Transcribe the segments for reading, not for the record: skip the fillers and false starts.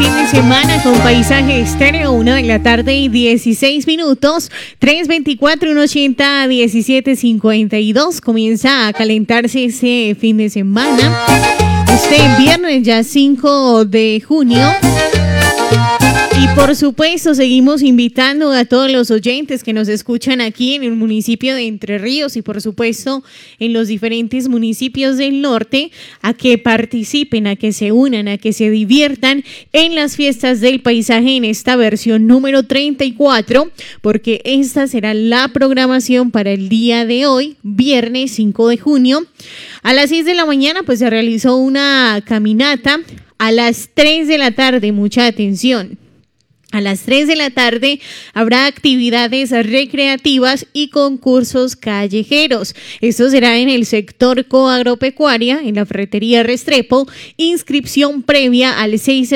fin de semana con Paisaje Estéreo, 1 de la tarde y 16 minutos, 324-180-1752. Comienza a calentarse ese fin de semana. Este viernes ya 5 de junio. Y por supuesto seguimos invitando a todos los oyentes que nos escuchan aquí en el municipio de Entre Ríos y por supuesto en los diferentes municipios del norte a que participen, a que se unan, a que se diviertan en las fiestas del paisaje en esta versión número 34, porque esta será la programación para el día de hoy, viernes 5 de junio. A las 6 de la mañana pues se realizó una caminata. A las 3 de la tarde, mucha atención. A las 3 de la tarde habrá actividades recreativas y concursos callejeros. Esto será en el sector coagropecuaria, en la ferretería Restrepo. Inscripción previa al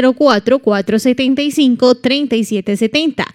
604-475-3770.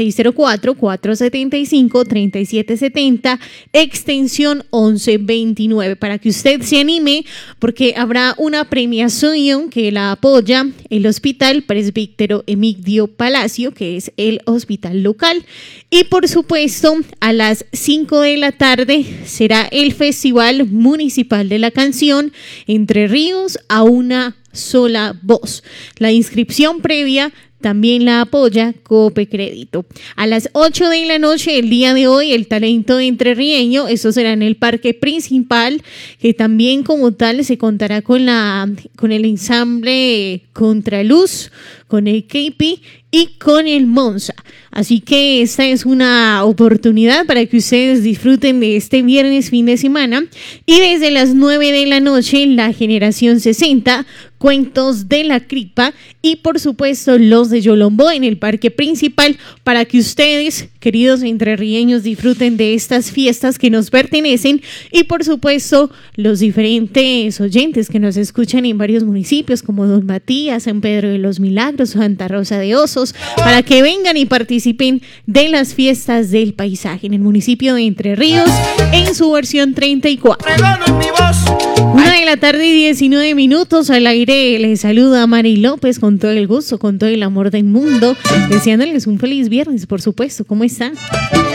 604-475-3770, extensión 1129. Para que usted se anime, porque habrá una premiación que la apoya el Hospital Presbítero Emigdio Palacio, que es el hospital local. Y por supuesto, a las 5 de la tarde será el Festival Municipal de la Canción Entre Ríos a una sola voz. La inscripción previa también la apoya Cope Crédito. A las 8 de la noche, el día de hoy, el talento entrerrieño, eso será en el parque principal, que también como tal se contará con el ensamble Contraluz, con el KP y con el Monza. Así que esta es una oportunidad para que ustedes disfruten de este viernes fin de semana. Y desde las 9 de la noche, la Generación 60, Cuentos de la Cripa y por supuesto los de Yolombó en el parque principal, para que ustedes, queridos entrerrieños, disfruten de estas fiestas que nos pertenecen y por supuesto los diferentes oyentes que nos escuchan en varios municipios como Don Matías, San Pedro de los Milagros, Santa Rosa de Osos, para que vengan y participen de las fiestas del paisaje en el municipio de Entre Ríos en su versión 34. 1 de la tarde y 19 minutos al aire. Les saluda Mari López con todo el gusto, con todo el amor del mundo, deseándoles un feliz viernes, por supuesto. ¿Cómo están?